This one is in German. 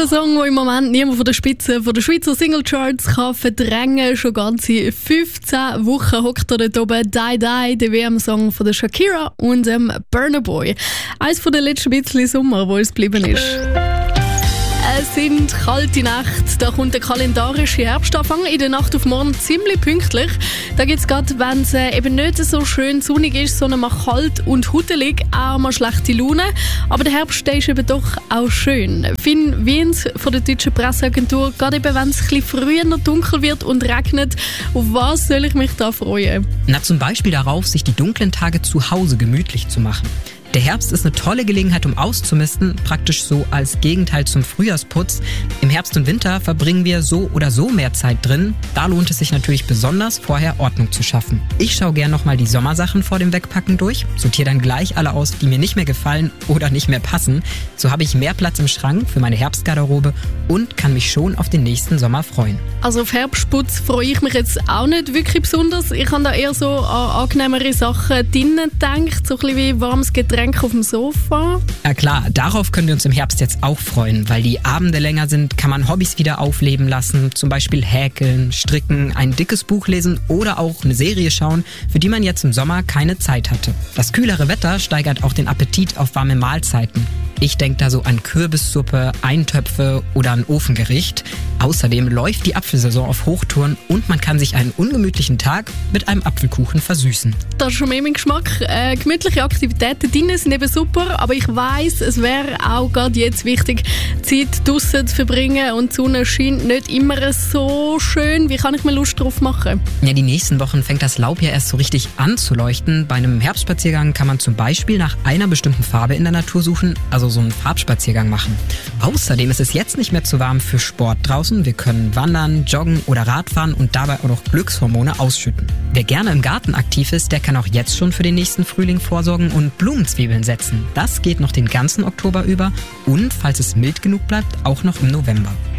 Der Song, der im Moment niemand von der Spitze von der Schweizer Singlecharts kann verdrängen. Schon ganze 15 Wochen hockt er dort oben. Die Die, der WM-Song von der Shakira und dem Burna Boy. Eines von den letzten bisschen Sommer, wo es geblieben ist. Es sind kalte Nächte, da kommt der kalendarische Herbstanfang in der Nacht auf morgen ziemlich pünktlich. Da gibt es gerade, wenn es eben nicht so schön sonnig ist, sondern mal kalt und hudelig, auch mal schlechte Laune. Aber der Herbst, der ist eben doch auch schön. Finn Wiens von der deutschen Presseagentur, gerade eben, wenn es ein bisschen früher noch dunkel wird und regnet, auf was soll ich mich da freuen? Na, zum Beispiel darauf, sich die dunklen Tage zu Hause gemütlich zu machen. Der Herbst ist eine tolle Gelegenheit, um auszumisten, praktisch so als Gegenteil zum Frühjahrsputz. Im Herbst und Winter verbringen wir so oder so mehr Zeit drin. Da lohnt es sich natürlich besonders, vorher Ordnung zu schaffen. Ich schaue gern nochmal die Sommersachen vor dem Wegpacken durch, sortiere dann gleich alle aus, die mir nicht mehr gefallen oder nicht mehr passen. So habe ich mehr Platz im Schrank für meine Herbstgarderobe und kann mich schon auf den nächsten Sommer freuen. Also auf Herbstputz freue ich mich jetzt auch nicht wirklich besonders. Ich habe da eher so an angenehmere Sachen drinnen gedacht, so ein bisschen wie warmes Getränk auf dem Sofa. Ja klar, darauf können wir uns im Herbst jetzt auch freuen. Weil die Abende länger sind, kann man Hobbys wieder aufleben lassen. Zum Beispiel häkeln, stricken, ein dickes Buch lesen oder auch eine Serie schauen, für die man jetzt im Sommer keine Zeit hatte. Das kühlere Wetter steigert auch den Appetit auf warme Mahlzeiten. Ich denke da so an Kürbissuppe, Eintöpfe oder ein Ofengericht. Außerdem läuft die Apfelsaison auf Hochtouren und man kann sich einen ungemütlichen Tag mit einem Apfelkuchen versüßen. Das ist schon mehr mein Geschmack. Gemütliche Aktivitäten drinnen sind eben super, aber ich weiss, es wäre auch gerade jetzt wichtig, Zeit draussen zu verbringen und die Sonne scheint nicht immer so schön. Wie kann ich mir Lust drauf machen? Ja, die nächsten Wochen fängt das Laub ja erst so richtig an zu leuchten. Bei einem Herbstspaziergang kann man zum Beispiel nach einer bestimmten Farbe in der Natur suchen, also so einen Farbspaziergang machen. Außerdem ist es jetzt nicht mehr zu warm für Sport draußen. Wir können wandern, joggen oder Radfahren und dabei auch noch Glückshormone ausschütten. Wer gerne im Garten aktiv ist, der kann auch jetzt schon für den nächsten Frühling vorsorgen und Blumenzwiebeln setzen. Das geht noch den ganzen Oktober über und, falls es mild genug bleibt, auch noch im November.